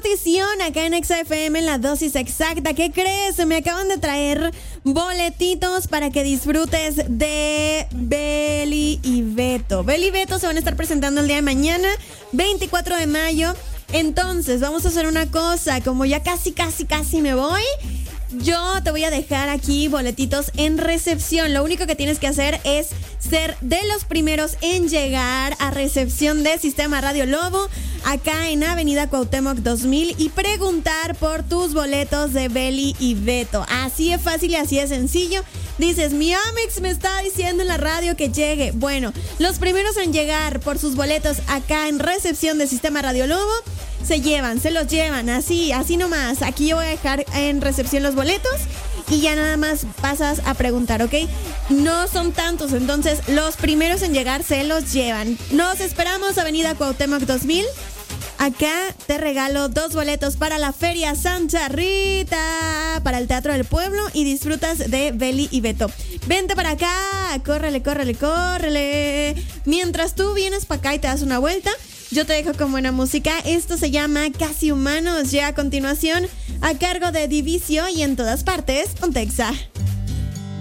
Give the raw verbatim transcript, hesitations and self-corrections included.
notición acá en Exa F M en la dosis exacta. ¿Qué crees? Me acaban de traer boletitos para que disfrutes de Beli y Beto. Beli y Beto se van a estar presentando el día de mañana, veinticuatro de mayo. Entonces, vamos a hacer una cosa. Como ya casi, casi, casi me voy, yo te voy a dejar aquí boletitos en recepción. Lo único que tienes que hacer es ser de los primeros en llegar a recepción de Sistema Radio Lobo, acá en Avenida Cuauhtémoc dos mil, y preguntar por tus boletos de Beli y Beto. Así es fácil y así es sencillo. Dices, mi Amex me está diciendo en la radio que llegue. Bueno, los primeros en llegar por sus boletos acá en recepción de Sistema Radio Lobo se llevan, se los llevan, así, así nomás. Aquí yo voy a dejar en recepción los boletos y ya nada más pasas a preguntar, ¿ok? No son tantos, entonces los primeros en llegar se los llevan. Nos esperamos, Avenida Cuauhtémoc dos mil. Acá te regalo dos boletos para la Feria Santa Rita, para el Teatro del Pueblo, y disfrutas de Beli y Beto. Vente para acá, córrele, córrele, córrele. Mientras tú vienes para acá y te das una vuelta, yo te dejo con buena música. Esto se llama Casi Humanos, ya a continuación, a cargo de Divisio, y en todas partes, Ponte Exa.